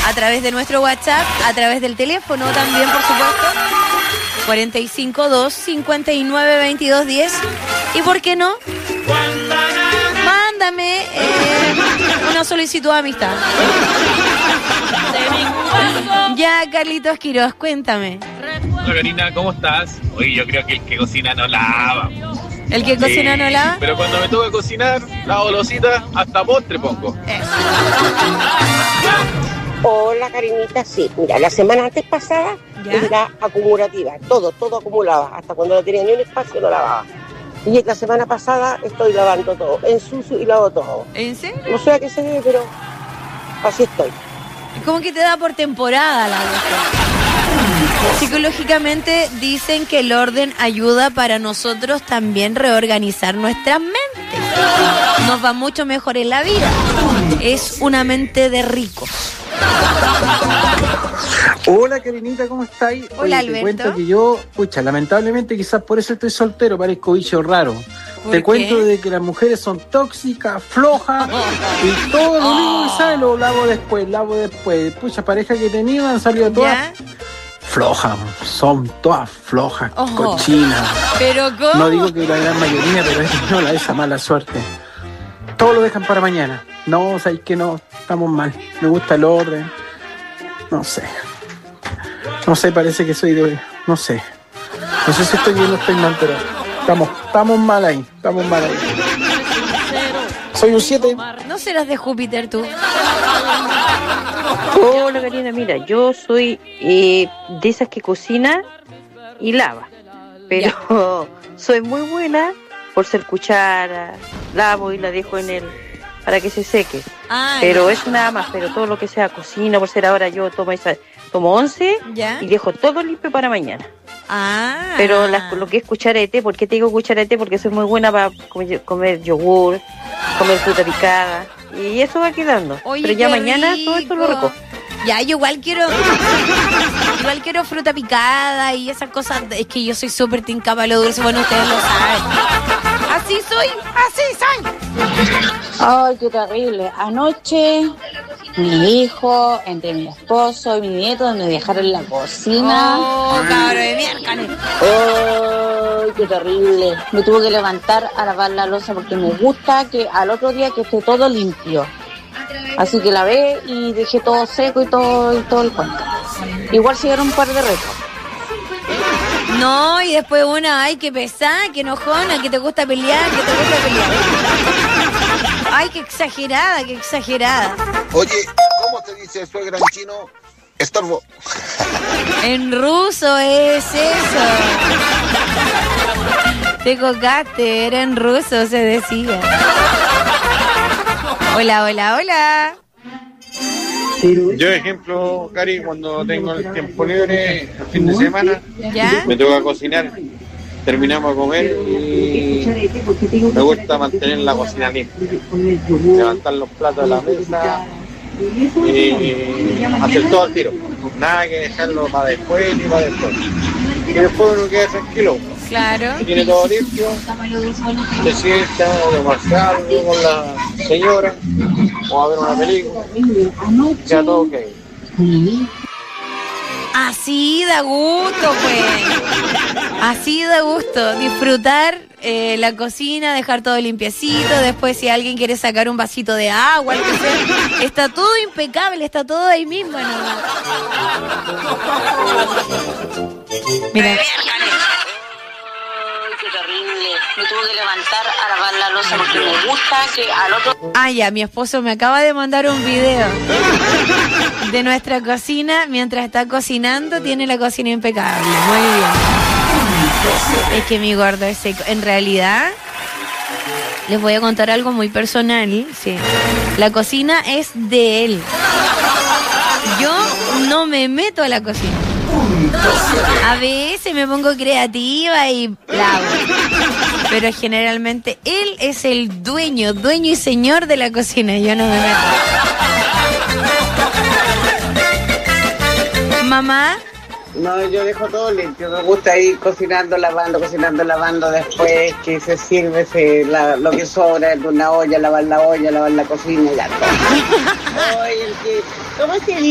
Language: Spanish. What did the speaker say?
a través de nuestro WhatsApp, a través del teléfono también, por supuesto. 452-592210. ¿Y por qué no? Mándame una solicitud de amistad. Ya, Carlitos Quiroz, cuéntame. Hola, Karina, ¿cómo estás? Oye, yo creo que el que cocina no lava. ¿El que cocina no lava? Pero cuando me toca cocinar, lavo losita, hasta postre pongo. Hola, Karinita, sí. Mira, la semana antes pasada era acumulativa. Todo acumulaba. Hasta cuando no tenía ni un espacio lo lavaba. Y la semana pasada estoy lavando todo. Ensucio y lavo todo. ¿En serio? No sé a qué se debe, pero así estoy. Como que te da por temporada la cuestión. Psicológicamente dicen que el orden ayuda para nosotros también reorganizar nuestras mentes. Nos va mucho mejor en la vida. Es una mente de ricos. Hola, Karinita, ¿cómo estáis? Hola, Oye, Alberto. te cuento que yo, lamentablemente quizás por eso estoy soltero, parezco bicho raro. Te cuento de que las mujeres son tóxicas, flojas, y todo lo único que sabe lo lavo después. Pucha, pareja que he tenido han salido todas flojas, son todas flojas, cochinas. ¿Pero cómo? No digo que la gran mayoría, pero es no esa mala suerte. Todo lo dejan para mañana. No, sabéis que no, estamos mal. Me gusta el orden. No sé, parece que soy de... No sé si estoy bien o estoy mal, pero estamos mal ahí, Soy un 7. ¿No serás de Júpiter tú? Hola, Karina, mira, yo soy de esas que cocina y lava, pero soy muy buena por ser cuchara, lavo y la dejo para que se seque. Pero eso nada más, pero todo lo que sea cocina, por ser ahora yo tomo 11 y dejo todo limpio para mañana. Pero lo que es cuchara de té, ¿por qué te digo cuchara de té? Porque soy muy buena para comer yogur, comer fruta picada, y eso va quedando. Oye, pero ya mañana todo esto lo recojo. Ya, yo igual quiero fruta picada y esas cosas. Es que yo soy súper tincapa lo dulce, bueno, ustedes lo saben. Así soy. Ay, qué terrible. Anoche, mi hijo, entre mi esposo y mi nieto, me dejaron en la cocina. Oh, cabrón de miércoles. Ay, qué terrible. Me tuve que levantar a lavar la loza porque me gusta que al otro día que esté todo limpio. Así que lavé y dejé todo seco y todo el cuento. Igual siguieron un par de retos. No, y después una, ay, qué pesada, qué enojona, que te gusta pelear. Ay, qué exagerada. Oye, ¿cómo se dice suegra en chino? Estorbo. En ruso es eso. Te cocaste, era en ruso, se decía. Hola. Yo, ejemplo, Cari, cuando tengo el tiempo libre, el fin de semana, me toca cocinar, terminamos a comer y me gusta mantener la cocina limpia, levantar los platos de la mesa y hacer todo al tiro, nada que dejarlo para después ni para después. Y después uno queda tranquilo. Claro. Si tiene todo limpio, se sienta o de marcar con la señora o a ver una película, ya todo ok. Así da gusto, pues. Así da gusto. Disfrutar la cocina, dejar todo limpiecito. Después, si alguien quiere sacar un vasito de agua, algo así, está todo impecable, está todo ahí mismo. ¿No? Mira. Qué terrible. Me tuve que levantar a lavar la loza porque me gusta que al otro... Ya, mi esposo me acaba de mandar un video de nuestra cocina. Mientras está cocinando, tiene la cocina impecable. Muy bien. Es que mi gordo es seco. En realidad, les voy a contar algo muy personal. Sí. La cocina es de él. Yo no me meto a la cocina. A veces me pongo creativa y lavo. Pero generalmente él es el dueño y señor de la cocina. Yo no me meto. Mamá. No, yo dejo todo limpio. Me gusta ir cocinando, lavando después que se sirve lo que sobra en una olla, lavar la cocina y ya todo. Oye, ¿cómo se dice?